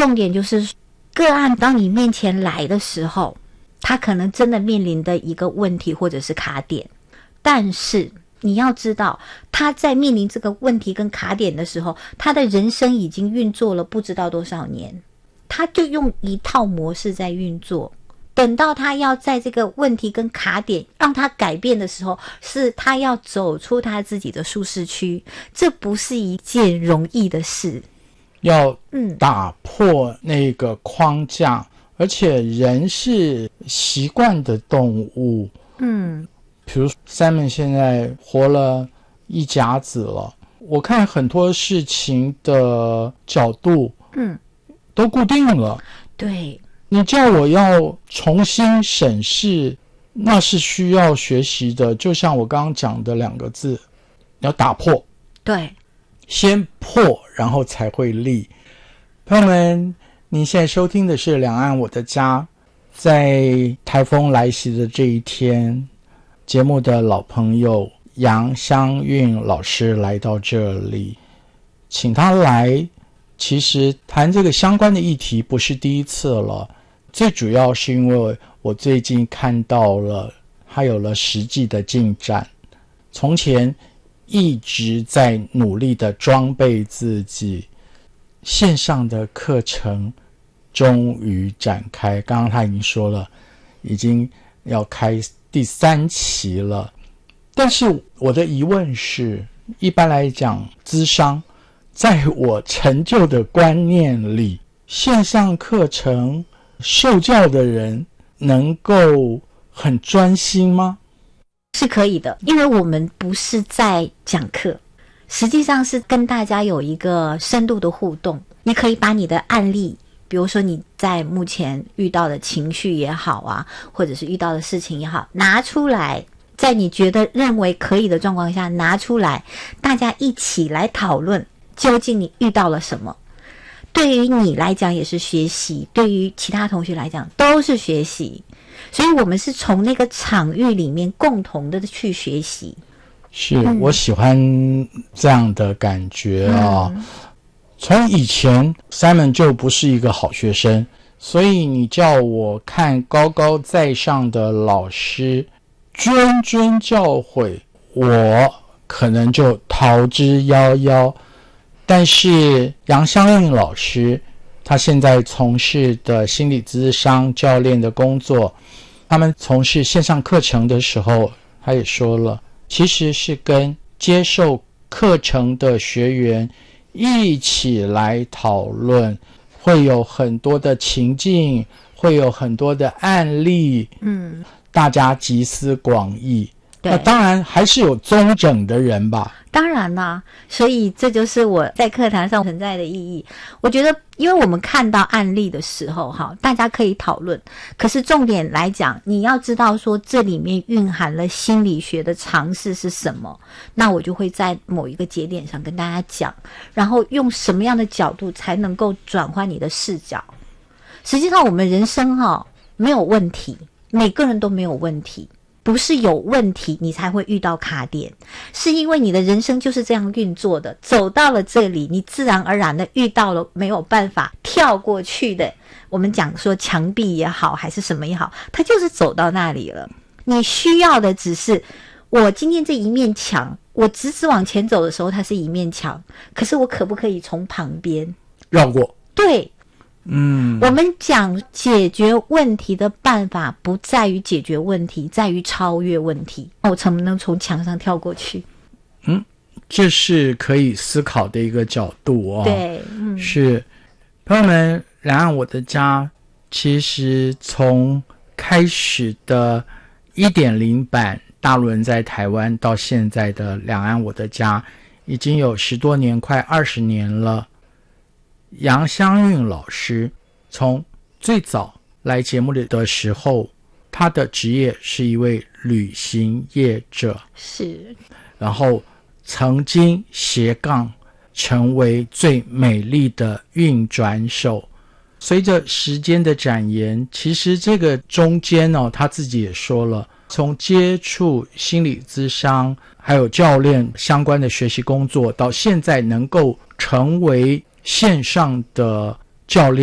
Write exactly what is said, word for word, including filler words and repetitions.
重点就是个案当你面前来的时候，他可能真的面临的一个问题或者是卡点，但是你要知道他在面临这个问题跟卡点的时候，他的人生已经运作了不知道多少年，他就用一套模式在运作，等到他要在这个问题跟卡点让他改变的时候，是他要走出他自己的舒适区，这不是一件容易的事， 要打破那个框架、嗯、而且人是习惯的动物。嗯，比如 Simon 现在活了一甲子了，我看很多事情的角度嗯，都固定了。 对， 你叫我要重新审视，那是需要学习的。就像我刚刚讲的两个字，要打破。 对， 先破然后才会立。朋友们，您现在收听的是两岸我的家。在台风来袭的这一天，节目的老朋友杨香韵老师来到这里，请他来，其实谈这个相关的议题不是第一次了，最主要是因为我最近看到了他有了实际的进展，从前一直在努力的装备自己，线上的课程终于展开，刚刚他已经说了，已经要开第三期了。但是我的疑问是，一般来讲，咨商在我陈旧的观念里，线上课程受教的人能够很专心吗？ 是可以的，因为我们不是在讲课，实际上是跟大家有一个深度的互动。你可以把你的案例，比如说你在目前遇到的情绪也好啊，或者是遇到的事情也好，拿出来，在你觉得认为可以的状况下拿出来，大家一起来讨论究竟你遇到了什么。对于你来讲也是学习，对于其他同学来讲都是学习，所以我们是从那个场域里面共同的去学习。 是、嗯、我喜欢这样的感觉啊、嗯。从以前 Simon 就不是一个好学生，所以你叫我看高高在上的老师谆谆教诲，我可能就逃之夭夭。但是杨香韵老师他现在从事的心理咨商教练的工作，他们从事线上课程的时候，他也说了，其实是跟接受课程的学员一起来讨论，会有很多的情境，会有很多的案例，嗯，大家集思广益。那当然还是有综整的人吧。 当然啦，所以这就是我在课堂上存在的意义。我觉得因为我们看到案例的时候哈，大家可以讨论，可是重点来讲，你要知道说这里面蕴含了心理学的常识是什么，那我就会在某一个节点上跟大家讲，然后用什么样的角度才能够转换你的视角。实际上我们人生哈没有问题，每个人都没有问题，不是有问题你才会遇到卡点，是因为你的人生就是这样运作的，走到了这里，你自然而然的遇到了没有办法跳过去的，我们讲说墙壁也好还是什么也好，它就是走到那里了。你需要的只是，我今天这一面墙，我直直往前走的时候它是一面墙，可是我可不可以从旁边绕过？ 对， 嗯， 我们讲解决问题的办法不在于解决问题，在于超越问题。我怎么能从墙上跳过去？ 嗯，这是可以思考的一个角度哦。 对，嗯， 是。朋友们，两岸我的家其实从开始的 一点零 版大陆人在台湾到现在的两岸我的家已经有十多年，快二十年了。杨香韵老师从最早来节目里的时候，他的职业是一位旅行业者， 是， 然后曾经斜杠成为最美丽的运转手。随着时间的展延，其实这个中间哦，他自己也说了，从接触心理咨商还有教练相关的学习工作，到现在能够成为线上的教练。